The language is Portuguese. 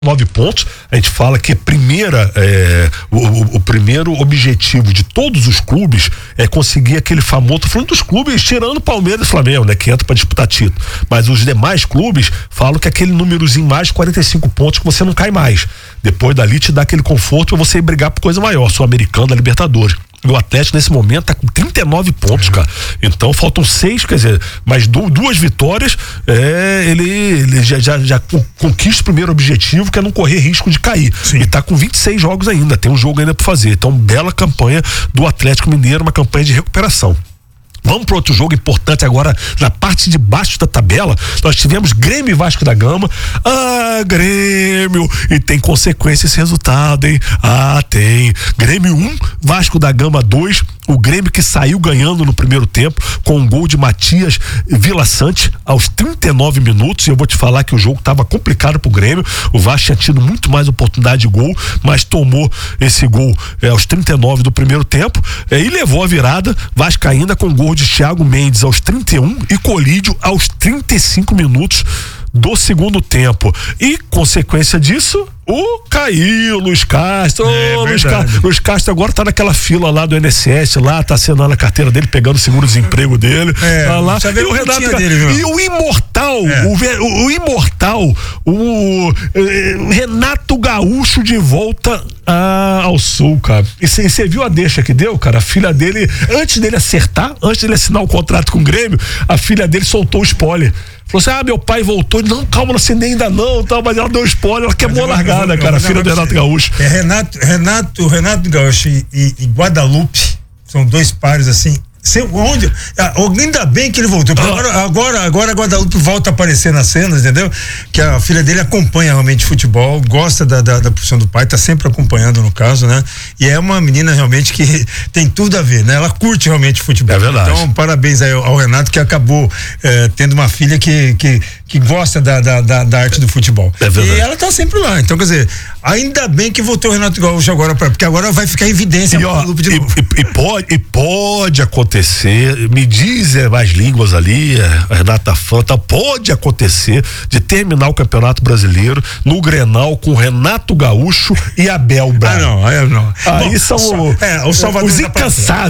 9 pontos, a gente fala que o primeiro objetivo de todos os clubes é conseguir aquele famoso, tô falando dos clubes tirando Palmeiras e Flamengo, né, que entra para disputar título, mas os demais clubes falam que aquele númerozinho mais 45 pontos que você não cai mais, depois dali te dá aquele conforto pra você ir brigar por coisa maior, Sul-Americana, Libertadores. E o Atlético nesse momento tá com 39 pontos, cara. Então faltam 6, quer dizer, mais 2 vitórias, ele já conquista o primeiro objetivo, que é não correr risco de cair. Sim. E tá com 26 jogos ainda, tem um jogo ainda pra fazer. Então, bela campanha do Atlético Mineiro, uma campanha de recuperação. Vamos para outro jogo importante agora, na parte de baixo da tabela. Nós tivemos Grêmio e Vasco da Gama. Grêmio, e tem consequência esse resultado, hein? Tem. Grêmio 1, Vasco da Gama 2. O Grêmio que saiu ganhando no primeiro tempo com um gol de Matias Villaçante aos 39 minutos. E eu vou te falar que o jogo estava complicado pro Grêmio. O Vasco tinha tido muito mais oportunidade de gol, mas tomou esse gol aos 39 do primeiro tempo e levou a virada. Vasco ainda com gol de Thiago Mendes aos 31 e Colídio aos 35 minutos do segundo tempo. E consequência disso, caiu Luiz Castro. Luiz Castro agora tá naquela fila lá do INSS, lá tá assinando a carteira dele, pegando o seguro-desemprego dele. Tá lá. E o Renato e o imortal, o Renato Gaúcho de volta ao Sul, cara. E você viu a deixa que deu, cara? A filha dele, antes dele assinar o contrato com o Grêmio, a filha dele soltou o spoiler. Falou assim, meu pai voltou. Não, calma, não assinei ainda não, tal, mas ela deu spoiler, ela queimou a largada, cara, a filha do Renato Gaúcho. Renato Gaúcho e Guadalupe são 2 pares assim. Ainda bem que ele voltou. Agora Guadalupe volta a aparecer nas cenas, entendeu? Que a filha dele acompanha realmente futebol, gosta da profissão do pai, tá sempre acompanhando no caso, né? E é uma menina realmente que tem tudo a ver, né? Ela curte realmente futebol. É verdade. Então, parabéns aí ao Renato, que acabou tendo uma filha que gosta da arte do futebol. É verdade. E ela tá sempre lá. Então, quer dizer, ainda bem que voltou o Renato Gaúcho agora, porque agora vai ficar em evidência de novo. E pode acontecer, me dizem as línguas ali, a Renata Fanta, pode acontecer de terminar o Campeonato Brasileiro no Grenal com Renato Gaúcho e Abel Braga. Aí não. Aí são os incansáveis.